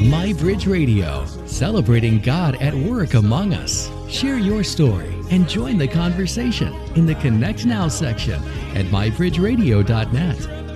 MyBridge Radio, celebrating God at work among us. Share your story and join the conversation in the Connect Now section at mybridgeradio.net.